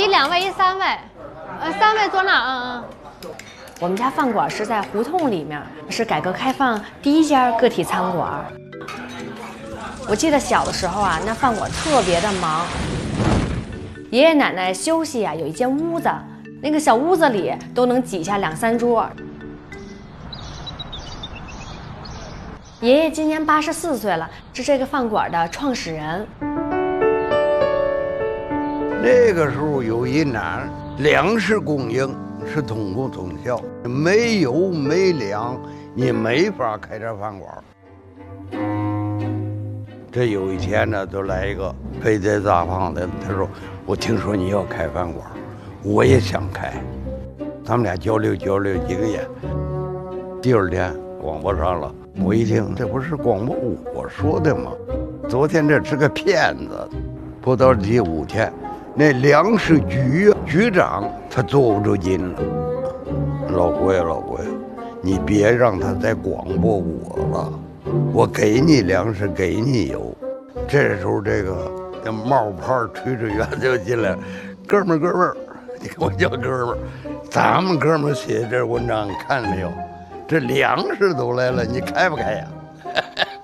一2位，一3位，3位坐那， 我们家饭馆是在胡同里面，是改革开放第一家个体餐馆。我记得小的时候啊，那饭馆特别的忙。爷爷奶奶休息啊，有一间屋子，那个小屋子里都能挤下2、3桌。爷爷今年84岁了，是这个饭馆的创始人。 那个时候有一难，粮食供应是通工通效，没油没粮，你没法开这饭馆。这有一天呢，就来一个肥仔大胖的，他说：“我听说你要开饭馆，我也想开。”他们俩交流几个月。第2天广播上了，我一听，这不是广播我说的吗？昨天这是个骗子。不到第5天，那粮食局局长他坐不住劲了，老郭呀，你别让他再广播我了，我给你粮食，给你油。这时候这个冒泡炊事员就进来，哥们儿，你给我叫哥们儿，咱们哥们儿写这文章你看没有？这粮食都来了，你开不开呀？